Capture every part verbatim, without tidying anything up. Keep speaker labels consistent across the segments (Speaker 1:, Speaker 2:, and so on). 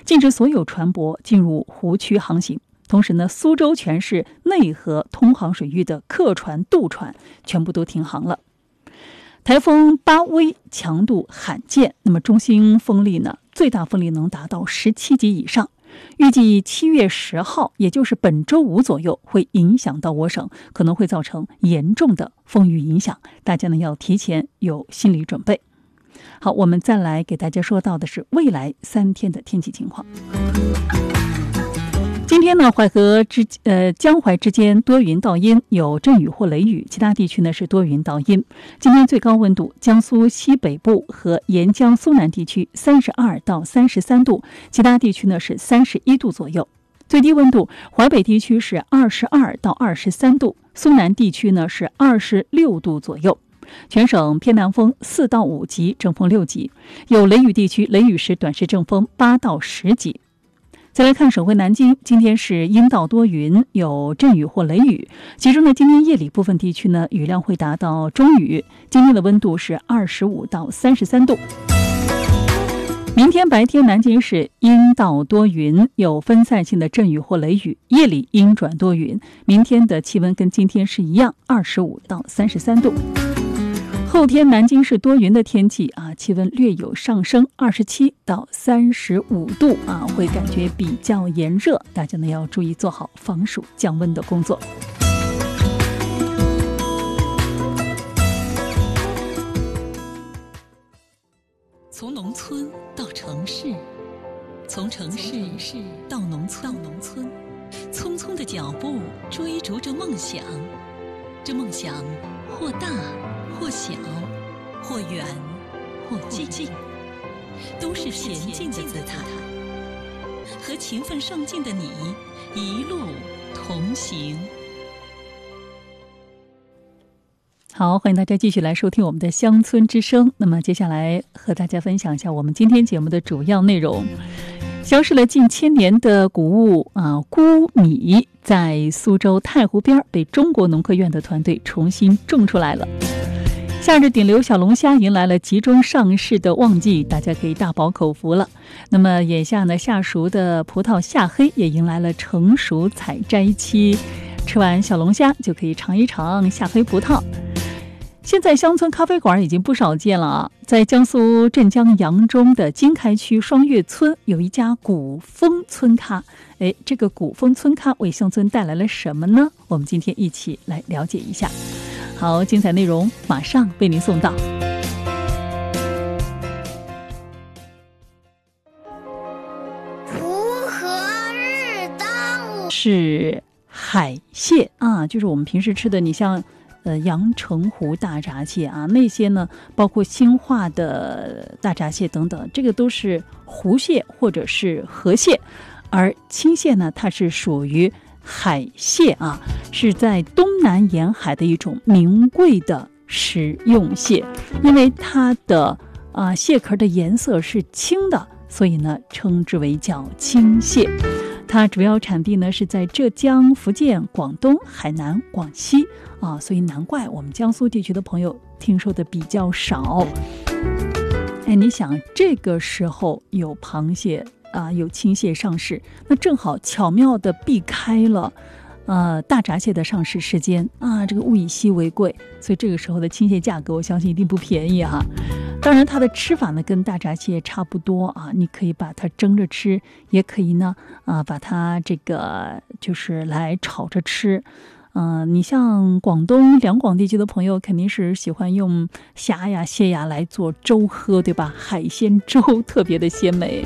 Speaker 1: 禁止所有船舶进入湖区航行。同时呢，苏州全市内河通航水域的客船、渡船全部都停航了。台风巴威强度罕见，那么中心风力呢，最大风力能达到十七级以上。预计七月十号，也就是本周五左右，会影响到我省，可能会造成严重的风雨影响，大家呢要提前有心理准备。好，我们再来给大家说到的是未来三天的天气情况。今天呢，淮河之呃江淮之间多云到阴，有阵雨或雷雨，其他地区呢是多云到阴。今天最高温度，江苏西北部和沿江苏南地区三十二到三十三度，其他地区呢是三十一度左右。最低温度，淮北地区是二十二到二十三度，苏南地区呢是二十六度左右。全省偏南风四到五级，阵风六级，有雷雨地区雷雨时短时阵风八到十级。再来看省会南京，今天是阴到多云，有阵雨或雷雨，其中呢，今天夜里部分地区呢雨量会达到中雨。今天的温度是二十五到三十三度。明天白天南京是阴到多云，有分散性的阵雨或雷雨，夜里阴转多云。明天的气温跟今天是一样，二十五到三十三度。后天南京是多云的天气啊，气温略有上升，二十七到三十五度啊，会感觉比较炎热，大家呢要注意做好防暑降温的工作。
Speaker 2: 从农村到城市，从城市到农村，到农村，匆匆的脚步追逐着梦想，这梦想或大或小，或远或近，都是前进的姿态。和勤奋上进的你一路同行。
Speaker 1: 好，欢迎大家继续来收听我们的乡村之声。那么接下来和大家分享一下我们今天节目的主要内容。消失了近千年的谷物啊，钴米在苏州太湖边被中国农科院的团队重新种出来了。夏日顶流小龙虾迎来了集中上市的旺季，大家可以大饱口福了。那么眼下呢，夏熟的葡萄夏黑也迎来了成熟采摘期，吃完小龙虾就可以尝一尝夏黑葡萄。现在乡村咖啡馆已经不少见了啊，在江苏镇江扬中的经开区双月村有一家古风村咖。哎，这个古风村咖为乡村带来了什么呢？我们今天一起来了解一下。好，精彩内容马上为您送到。
Speaker 3: 锄禾日当午，
Speaker 1: 是海蟹啊，就是我们平时吃的，你像呃阳澄湖大闸蟹啊，那些呢，包括兴化的大闸蟹等等，这个都是湖蟹或者是河蟹，而青蟹呢，它是属于海蟹啊，是在东南沿海的一种名贵的食用蟹，因为它的啊蟹壳的颜色是青的，所以呢称之为叫青蟹。它主要产地呢是在浙江、福建、广东、海南、广西啊，所以难怪我们江苏地区的朋友听说的比较少。哎，你想这个时候有螃蟹啊，有青蟹上市，那正好巧妙地避开了呃大闸蟹的上市时间啊，这个物以稀为贵，所以这个时候的青蟹价格我相信一定不便宜哈。当然它的吃法呢跟大闸蟹差不多啊，你可以把它蒸着吃，也可以呢啊把它这个就是来炒着吃。嗯、呃，你像广东两广地区的朋友肯定是喜欢用虾呀蟹呀来做粥喝，对吧？海鲜粥特别的鲜美。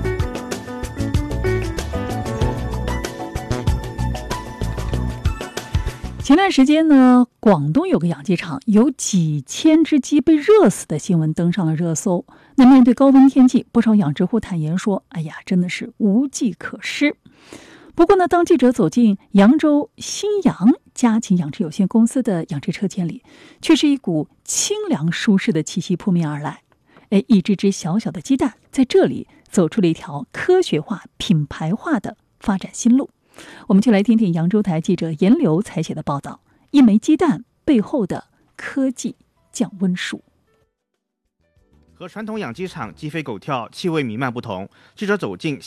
Speaker 1: 前段时间呢，广东有个养鸡场有几千只鸡被热死的新闻登上了热搜。那面对高温天气，不少养殖户坦言说：“哎呀，真的是无计可施。”不过呢，当记者走进扬州新阳家禽养殖有限公司的养殖车间里，却是一股清凉舒适的气息扑面而来。哎，一只只小小的鸡蛋在这里走出了一条科学化、品牌化的发展新路。我们就来听听扬州台记者严流采写的报道：一枚鸡蛋背后的科技降温术。
Speaker 4: 和传统养鸡场鸡飞狗跳、气味弥漫不同，记者走进